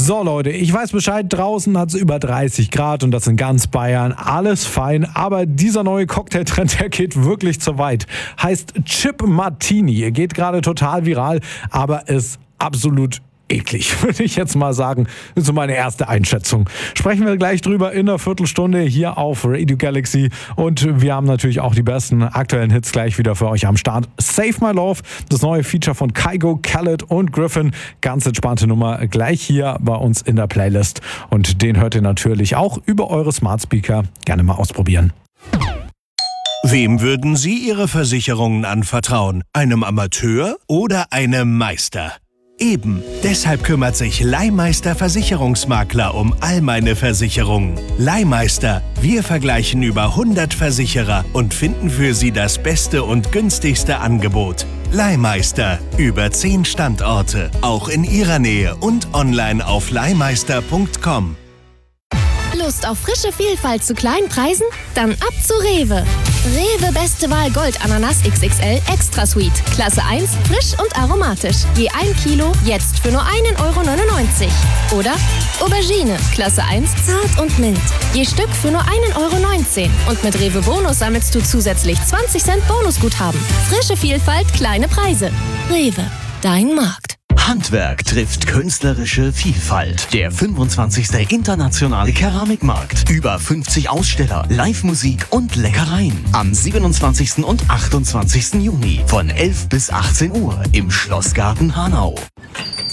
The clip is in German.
So Leute, ich weiß Bescheid, draußen hat es über 30 Grad und das in ganz Bayern. Alles fein, aber dieser neue Cocktailtrend, der geht wirklich zu weit. Heißt Chip Martini, geht gerade total viral, aber ist absolut eklig, würde ich jetzt mal sagen. Das ist so meine erste Einschätzung. Sprechen wir gleich drüber in einer Viertelstunde hier auf Radio Galaxy. Und wir haben natürlich auch die besten aktuellen Hits gleich wieder für euch am Start. Save My Love, das neue Feature von Kygo, Khaled und Griffin. Ganz entspannte Nummer gleich hier bei uns in der Playlist. Und den hört ihr natürlich auch über eure Smart Speaker. Gerne mal ausprobieren. Wem würden Sie Ihre Versicherungen anvertrauen? Einem Amateur oder einem Meister? Eben, deshalb kümmert sich Leihmeister Versicherungsmakler um all meine Versicherungen. Leihmeister, wir vergleichen über 100 Versicherer und finden für Sie das beste und günstigste Angebot. Leihmeister, über 10 Standorte, auch in Ihrer Nähe und online auf leihmeister.com. Lust auf frische Vielfalt zu kleinen Preisen? Dann ab zu Rewe. Rewe Beste Wahl Gold Ananas XXL Extra Sweet. Klasse 1, frisch und aromatisch. Je 1 Kilo, jetzt für nur 1,99 €. Oder Aubergine, Klasse 1, zart und mild. Je Stück für nur 1,19 €. Und mit Rewe Bonus sammelst du zusätzlich 20 Cent Bonusguthaben. Frische Vielfalt, kleine Preise. Rewe, dein Markt. Handwerk trifft künstlerische Vielfalt. Der 25. Internationale Keramikmarkt. Über 50 Aussteller, Live-Musik und Leckereien. Am 27. und 28. Juni von 11 bis 18 Uhr im Schlossgarten Hanau.